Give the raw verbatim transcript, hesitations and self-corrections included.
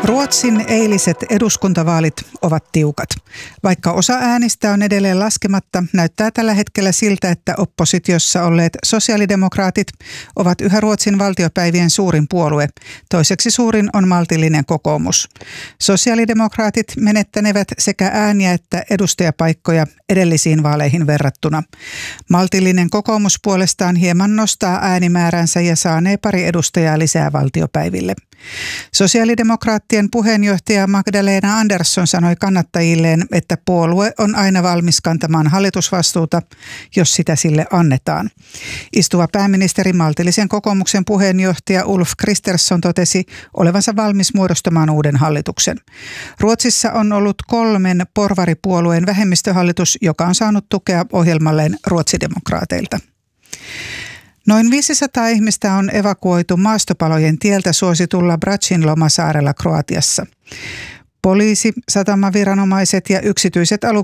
Ruotsin eiliset eduskuntavaalit ovat tiukat. Vaikka osa äänistä on edelleen laskematta, näyttää tällä hetkellä siltä, että oppositiossa olleet sosiaalidemokraatit ovat yhä Ruotsin valtiopäivien suurin puolue. Toiseksi suurin on maltillinen kokoomus. Sosiaalidemokraatit menettänevät sekä ääniä että edustajapaikkoja edellisiin vaaleihin verrattuna. Maltillinen kokoomus puolestaan hieman nostaa äänimääränsä ja saanee pari edustajaa lisää valtiopäiville. Sosiaalidemokraattien puheenjohtaja Magdalena Andersson sanoi kannattajilleen, että puolue on aina valmis kantamaan hallitusvastuuta, jos sitä sille annetaan. Istuva pääministeri maltillisen kokoomuksen puheenjohtaja Ulf Kristersson totesi olevansa valmis muodostamaan uuden hallituksen. Ruotsissa on ollut kolmen porvaripuolueen vähemmistöhallitus, joka on saanut tukea ohjelmalleen ruotsidemokraateilta. Noin viisisataa ihmistä on evakuoitu maastopalojen tieltä suositulla Bračin lomasaarella Kroatiassa. Poliisi, satamaviranomaiset ja yksityiset alukset